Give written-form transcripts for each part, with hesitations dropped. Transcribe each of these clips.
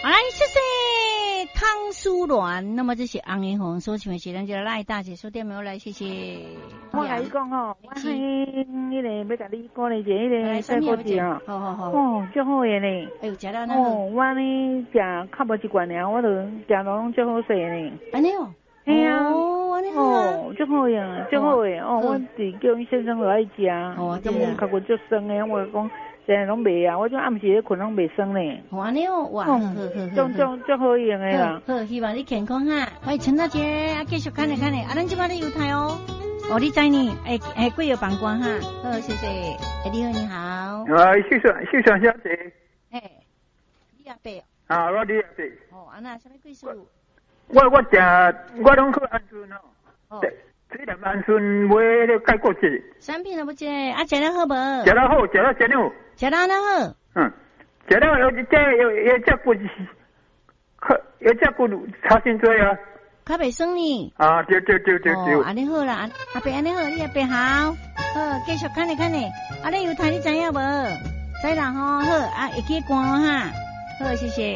好来，谢谢汤淑鸾。那么这是红颜红所请的是咱这个赖大姐说电没有来，谢谢。 我甲你讲吼，我迄个要甲你讲的一个迄个菜脯子哦， 好， 哦，足好诶呢。 哎呦，食了那哦，我呢食较无一罐尔，我就食拢足好势呢。 安尼哦， 嘿啊， 哦，安尼好啊， 哦，足好呀，足好诶。哦，我伫叫伊先生落来食。 哦，对啦。较骨足酸诶，我讲现在拢袂啊，我种暗时咧困拢袂酸呢。 哦，安尼哦，哇，好， 足好用诶啦。 好，希望你健康哈。欢迎陈大姐，啊，继续看咧，咱即摆咧犹太哦。哦，你知呢？贵有膀胱哈。好，谢谢。你好，你好。 秀爽小姐。 你阿伯。 啊，我你阿伯。 哦，安那什么贵数？ 我拢去安顺哦。哦。这两安顺买了解过节。 产品都不接，啊，食了好无？ 食了好，食了真好。 食了那好。 食了有只骨，有只骨差真多啊。 较袂酸呢。 啊，对。 哦，安尼好啦，阿伯安尼好，你阿伯好，好，继续看咧。啊，你犹太你知影无？知啦吼，好，啊，会记关哈，好，谢谢。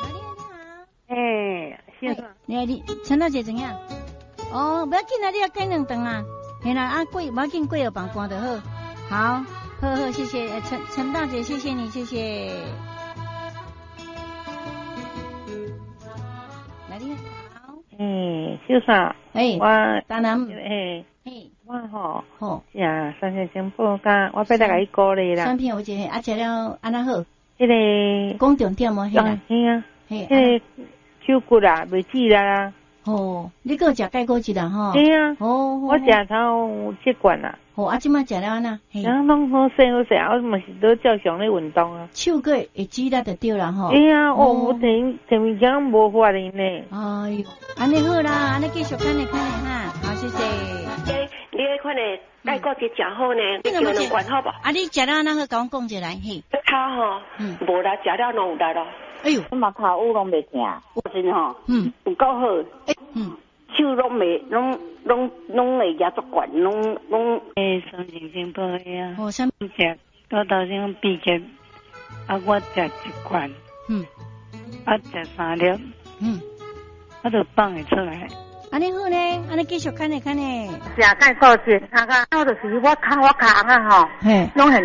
你好。你陈大姐怎样？哦，不要紧啦，你要改两顿啦。嘿啦，啊贵，不要紧，贵有膀胱的好，好，谢谢陈大姐，谢谢你，谢谢。来，你好。 秀嫂。我当然。 我吼，呀，三线先报价，我要来甲伊鼓励啦。 产品有一个，啊，食了安那好。 迄个。 讲重点无？ 嘿啊。迄个手骨啦，袂止啦。 哦，你搁食钙骨质啦吼？ 对啊。哦，我食超7罐啦。 哦，啊，即摆食了安那？ 然后拢好势，我嘛是都照常咧运动啊。 手骨会指力就对啦吼。 对啊，我摕物件无法哩呢。 哎呦，安尼好啦，安尼继续看咧哈，好，谢谢。 你迄款的钙骨质食好呢，你叫两罐好不？ 啊，你食了安那好，甲我讲一来嘿。 他吼，无啦，食了拢有力咯。 哎呦， 我嘛头有拢袂疼，真吼，有够好，手拢袂，拢会压足管，拢三斤先报呀。 哦，啥？ 食到头先闭结，啊，我食1罐，啊，食3粒，我就放会出来。 安尼好呢，安尼继续看咧。 食钙骨质，我就是我脚啊吼，拢很。